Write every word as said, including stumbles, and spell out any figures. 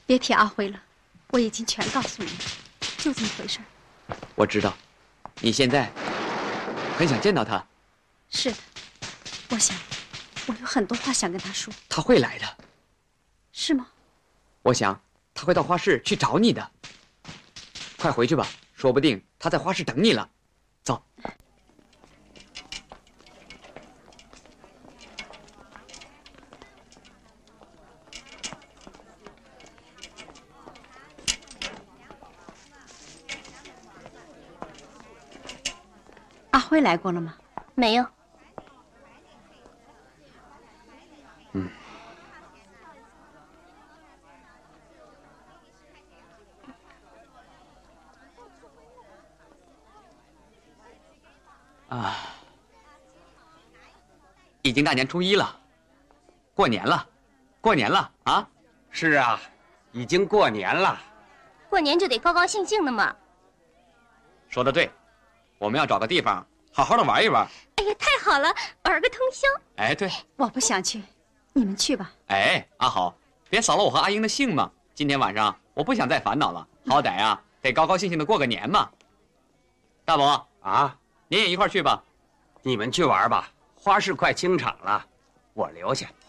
别提阿辉了，我已经全告诉你了，就这么回事。 我知道，你现在很想见到他。 是的，我想，我有很多话想跟他说。 他会来的。 是吗？ 我想他会到花市去找你的。快回去吧，说不定他在花市等你了。走。 阿辉来过了吗？ 没有。 嗯。啊，已经大年初一了，过年了，过年了啊！ 是啊，已经过年了。 过年就得高高兴兴的嘛。 说得对，我们要找个地方好好的玩一玩。 哎呀，太好了，玩个通宵。 哎，对， 我不想去，你们去吧。 哎，阿豪，别扫了我和阿英的兴嘛。今天晚上我不想再烦恼了，好歹啊得高高兴兴的过个年嘛。大伯啊， 您也一块去吧。 你们去玩吧，花市快清场了，我留下。